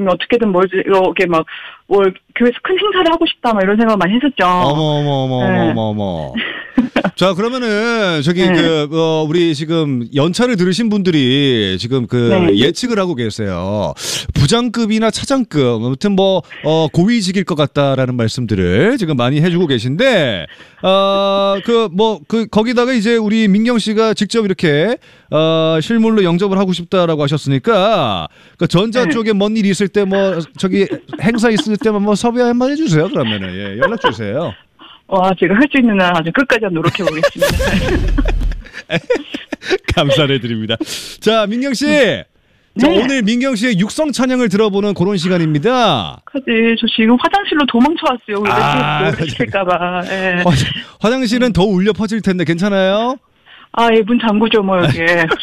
있으면 어떻게든 이렇게 막, 교회에서 큰 행사를 하고 싶다, 막 이런 생각 많이 했었죠. 어머. 자, 그러면은, 네. 우리 지금 연차를 들으신 분들이 지금 네. 예측을 하고 계세요. 부장급이나 차장급, 아무튼 고위직일 것 같다라는 말씀들을 지금 많이 해주고 계신데, 거기다가 이제 우리 민경 씨가 직접 이렇게, 실물로 영접을 하고 싶다라고 하셨으니까, 전자 쪽에 뭔 일이 있을 때 행사 있을 때만 섭외 한번 해주세요. 그러면은, 예, 연락 주세요. 제가 할 수 있는 한 아주 끝까지 노력해 보겠습니다. 감사를 드립니다. 자, 민경 씨. 네. 자, 오늘 민경 씨의 육성 찬양을 들어보는 그런 시간입니다. 저 지금 화장실로 도망쳐 왔어요. 노래실까봐. 예. 화장실은 더 울려 퍼질 텐데 괜찮아요? 문 잠그죠, 여기.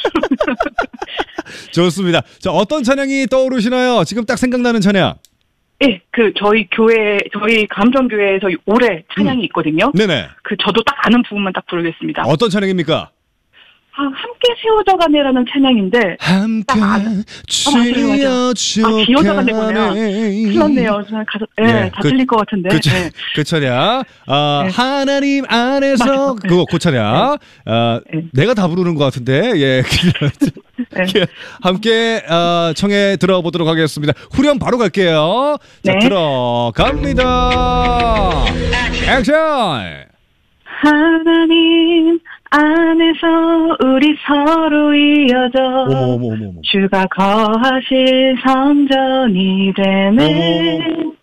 좋습니다. 자, 어떤 찬양이 떠오르시나요? 지금 딱 생각나는 찬양. 예, 저희 감정교회에서 올해 찬양이 있거든요. 네네. 저도 딱 아는 부분만 딱 부르겠습니다. 어떤 찬양입니까? 함께 세워져가네라는 찬양인데. 함께 지어져가네구나. 틀렸네요. 다 틀릴 것 같은데. 그 찬양. 하나님 안에서, 그 찬양. 내가 다 부르는 것 같은데, 예. 함께, 청해 들어보도록 하겠습니다. 후렴 바로 갈게요. 자, 들어갑니다. 액션! 하나님 안에서 우리 서로 이어져 어머. 주가 거하실 성전이 되네.